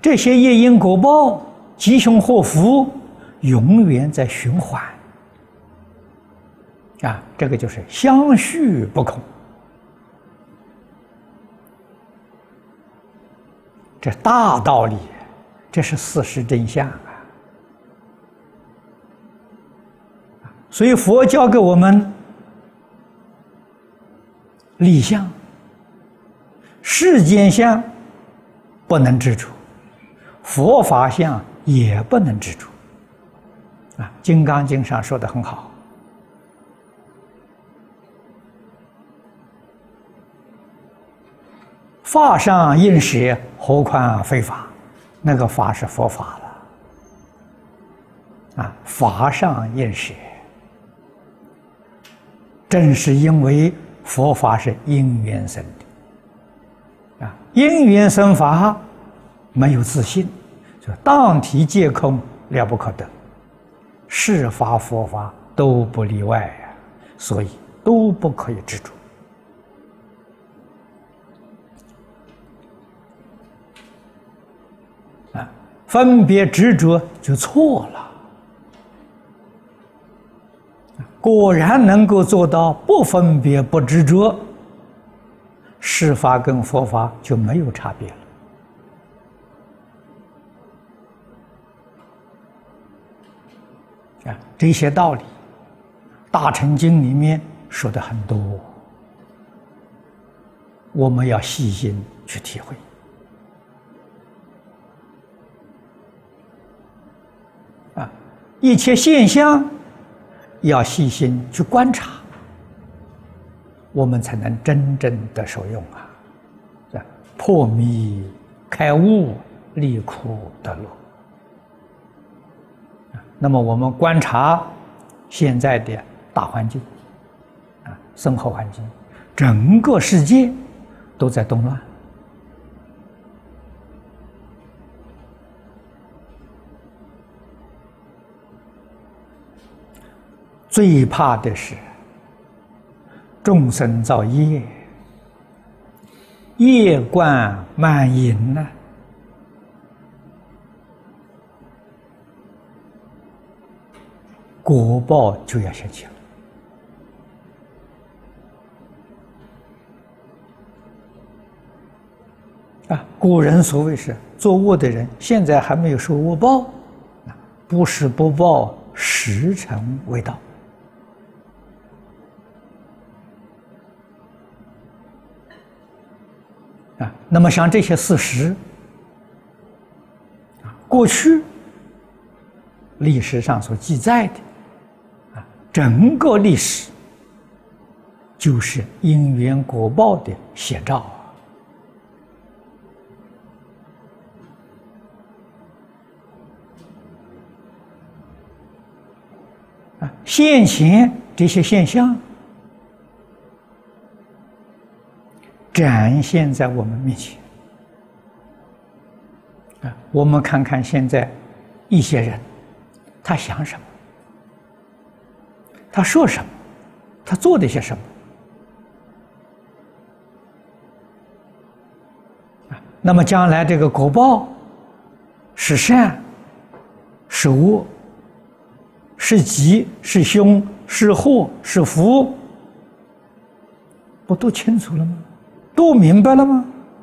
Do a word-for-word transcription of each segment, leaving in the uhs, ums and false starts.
这些业因果报、吉凶祸福，永远在循环。啊，这个就是相续不空。这大道理，这是事实真相啊！所以佛教给我们理相、世间相不能执着，佛法相也不能执着。啊，《金刚经》上说的很好。法上应舍，何况非法？那个法是佛法了。啊，法上应舍，正是因为佛法是因缘生的。啊，因缘生法，没有自信，就当体皆空，了不可得。是法佛法都不例外呀，所以都不可以执着。分别执着就错了。果然能够做到不分别不执着，世法跟佛法就没有差别了。啊，这些道理，《大乘经》里面说的很多，我们要细心去体会。啊，一切现象要细心去观察，我们才能真正的受用啊！破迷开悟，离苦得乐。那么我们观察现在的大环境啊，生活环境，整个世界都在动乱。最怕的是众生造业，业贯满盈呢、啊，果报就要现前了。啊，古人所谓是做恶的人，现在还没有受恶报，不是不报，时辰未到。啊，那么像这些事实，啊，过去历史上所记载的，啊，整个历史就是因缘果报的写照啊。现前这些现象展现在我们面前啊，我们看看现在一些人，他想什么，他说什么，他做了些什么啊？那么将来这个果报是善是恶，是吉是凶，是祸是福，不都清楚了吗？都明白了吗？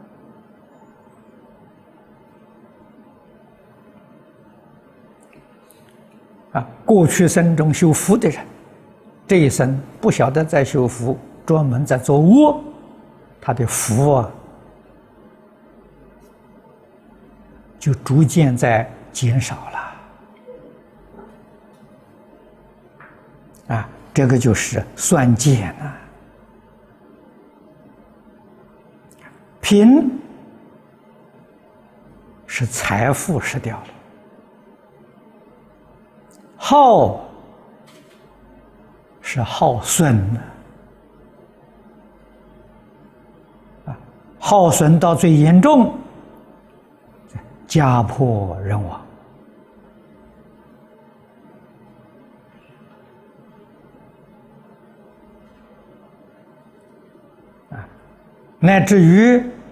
啊，过去生中修福的人，这一生不晓得在修福，专门在做恶，他的福啊，就逐渐在减少了。啊，这个就是算减啊。贫是财富失掉了，耗是耗损了，啊，耗损到最严重，家破人亡，啊，乃至于